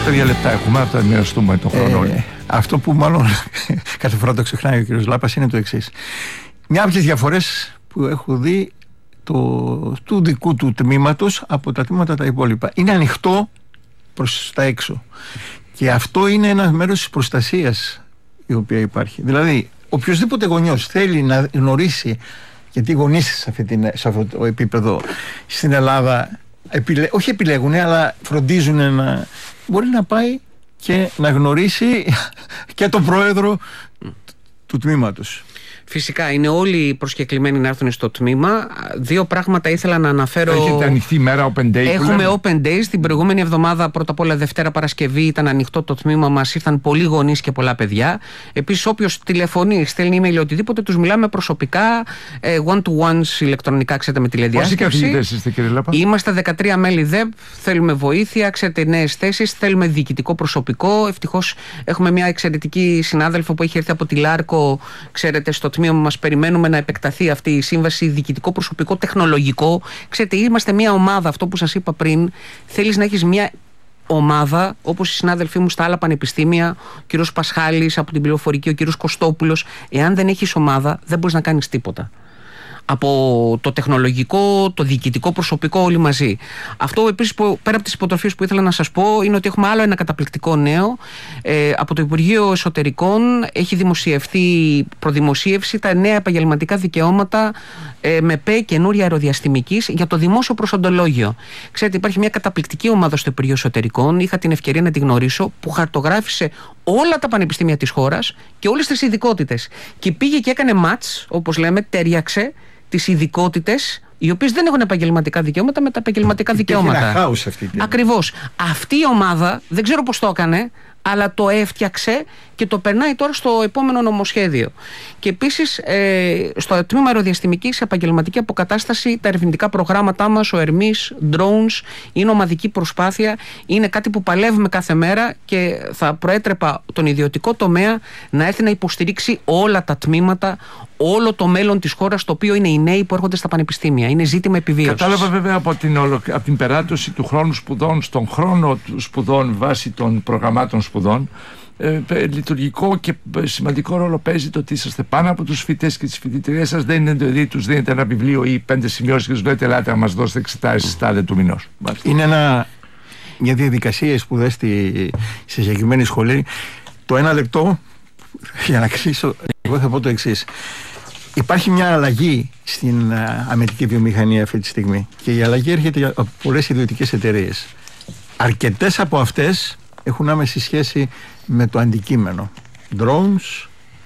2-3 λεπτά έχουμε, θα μοιραστούμε τον χρόνο. Αυτό που μάλλον κάθε φορά το ξεχνάει ο κ. Λάπας είναι το εξής. Μια από τις διαφορές που έχω δει του δικού του τμήματος από τα τμήματα τα υπόλοιπα είναι ανοιχτό προς τα έξω. Και αυτό είναι ένα μέρος της προστασίας η οποία υπάρχει. Δηλαδή, οποιοσδήποτε γονιός θέλει να γνωρίσει, γιατί οι γονείς σε αυτό το επίπεδο στην Ελλάδα όχι επιλέγουν, αλλά φροντίζουν να μπορεί να πάει και να γνωρίσει και τον πρόεδρο του τμήματος. Φυσικά είναι όλοι προσκεκλημένοι να έρθουν στο τμήμα. Δύο πράγματα ήθελα να αναφέρω. Έχετε ανοιχτή μέρα open day? Έχουμε open days. Την προηγούμενη εβδομάδα, πρώτα απ' όλα Δευτέρα Παρασκευή, ήταν ανοιχτό το τμήμα μας. Ήρθαν πολλοί γονείς και πολλά παιδιά. Επίσης, όποιος τηλεφωνεί, στέλνει email, οτιδήποτε, τους μιλάμε προσωπικά, one-to-ones ηλεκτρονικά, ξέρετε, με τηλεδιάσκεψη. Πόσοι καθηγητές είστε, κύριε Λάπα? Είμαστε 13 μέλη ΔΕΠ. Θέλουμε βοήθεια, ξέρετε, νέες θέσεις. Θέλουμε διοικητικό προσωπικό. Ευτυχώς έχουμε μια εξαιρετική συνάδελφο που έχει έρθει από τη Λάρκο, ξέρετε, στο τμήμα μας. Περιμένουμε να επεκταθεί αυτή η σύμβαση, διοικητικό προσωπικό, τεχνολογικό. Ξέρετε, είμαστε μια ομάδα, αυτό που σας είπα πριν. Θέλεις να έχεις μια ομάδα, όπως οι συνάδελφοί μου στα άλλα πανεπιστήμια, ο κύριος Πασχάλης από την πληροφορική, ο κύριος Κωστόπουλος. Εάν δεν έχεις ομάδα, δεν μπορείς να κάνεις τίποτα. Από το τεχνολογικό, το διοικητικό προσωπικό, όλοι μαζί. Αυτό επίσης, πέρα από τις υποτροφίες που ήθελα να σας πω, είναι ότι έχουμε άλλο ένα καταπληκτικό νέο. Από το Υπουργείο Εσωτερικών έχει δημοσιευτεί προδημοσίευση τα νέα επαγγελματικά δικαιώματα με ΠΕ καινούρια αεροδιαστημικής για το δημόσιο προσοντολόγιο. Ξέρετε, υπάρχει μια καταπληκτική ομάδα στο Υπουργείο Εσωτερικών, είχα την ευκαιρία να τη γνωρίσω, που χαρτογράφησε όλα τα πανεπιστήμια της χώρας και όλες τις ειδικότητες. Και πήγε και έκανε match, όπως λέμε, τέριαξε τις ειδικότητες οι οποίες δεν έχουν επαγγελματικά δικαιώματα με τα επαγγελματικά δικαιώματα. Ακριβώς. Αυτή η ομάδα δεν ξέρω πώς το έκανε, αλλά το έφτιαξε και το περνάει τώρα στο επόμενο νομοσχέδιο. Και επίσης στο τμήμα αεροδιαστημικής επαγγελματική αποκατάσταση, τα ερευνητικά προγράμματά μας, ο Ερμής, drones, είναι ομαδική προσπάθεια, είναι κάτι που παλεύουμε κάθε μέρα και θα προέτρεπα τον ιδιωτικό τομέα να έρθει να υποστηρίξει όλα τα τμήματα, όλο το μέλλον της χώρας, το οποίο είναι οι νέοι που έρχονται στα πανεπιστήμια. Είναι ζήτημα επιβίωσης. Κατάλαβα βέβαια από την περάτωση του χρόνου σπουδών στον χρόνο σπουδών βάσει των προγραμμάτων σπουδών. Λειτουργικό και σημαντικό ρόλο παίζει το ότι είσαστε πάνω από τους φοιτητές και τις φοιτητριές σας. Δεν είναι δηλαδή τους δίνετε ένα βιβλίο ή 5 σημειώσεις και τους λέτε ελάτε να μας δώσετε εξετάσεις τάδε του μηνός. Είναι μια διαδικασία σπουδές στη συγκεκριμένη σχολή. Το ένα λεπτό για να κλείσω, εγώ θα πω το εξής. Υπάρχει μια αλλαγή στην αμυντική βιομηχανία αυτή τη στιγμή και η αλλαγή έρχεται από πολλές ιδιωτικές εταιρείες. Αρκετές από αυτές έχουν άμεση σχέση με το αντικείμενο. Drones,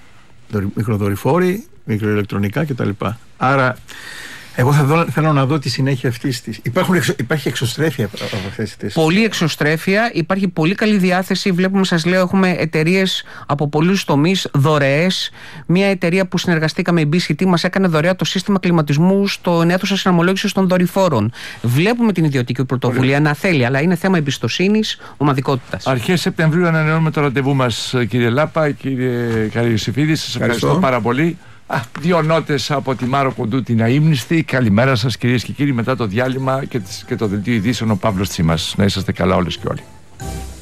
μικροδορυφόροι, μικροηλεκτρονικά κτλ. Άρα εγώ θέλω να δω τη συνέχεια αυτής της. Υπάρχει εξωστρέφεια από αυτές τις. Πολύ εξωστρέφεια, υπάρχει πολύ καλή διάθεση. Βλέπουμε, σας λέω, έχουμε εταιρείες από πολλούς τομείς, δωρεές. Μια εταιρεία που συνεργαστήκαμε, η BCT, μας έκανε δωρεά το σύστημα κλιματισμού στον αίθουσα συναμολόγησης των δορυφόρων. Βλέπουμε την ιδιωτική πρωτοβουλία να θέλει, αλλά είναι θέμα εμπιστοσύνης, ομαδικότητας. Αρχές Σεπτεμβρίου ανανεώνουμε το ραντεβού μας, κύριε Λάπα, κύριε Καριοσηφίδη. Σας ευχαριστώ πάρα πολύ. Δύο νότες από τη Μάρο Κοντού, την αείμνηστη. Καλημέρα σας, κυρίες και κύριοι. Μετά το διάλειμμα και το δελτίο ειδήσεων, ο Παύλος Τσίμας. Να είσαστε καλά όλες και όλοι.